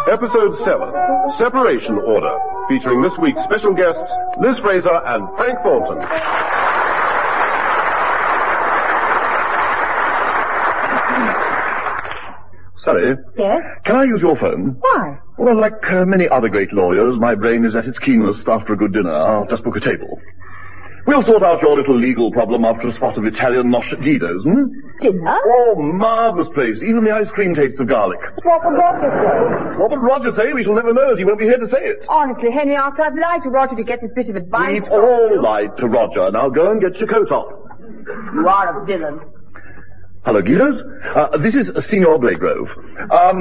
Episode 7, Separation Order, featuring this week's special guests, Liz Fraser and Frank Thornton. Sorry. Yes? Can I use your phone? Why? Well, like many other great lawyers, my brain is at its keenest after a good dinner. I'll just book a table. We'll sort out your little legal problem after a spot of Italian nosh Guido's, Dinner? Oh, marvellous place. Even the ice cream tastes of garlic. What would Roger say? What would Roger say? We shall never know, as he won't be here to say it. Honestly, Henry, after I've lied to Roger to get this bit of advice... We've all lied to Roger. Now go and get your coat off. You are a villain. Hello, Guido's. This is Signor Blagrove.